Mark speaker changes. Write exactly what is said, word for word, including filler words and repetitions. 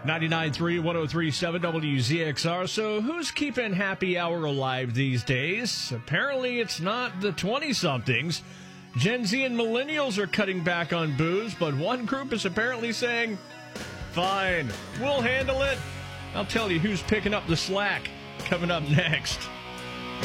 Speaker 1: ninety-nine point three, one oh three point seven W Z X R. So who's keeping happy hour alive these days? Apparently it's not the twenty-somethings. Gen Z and millennials are cutting back on booze, but one group is apparently saying, fine, we'll handle it. I'll tell you who's picking up the slack coming up next.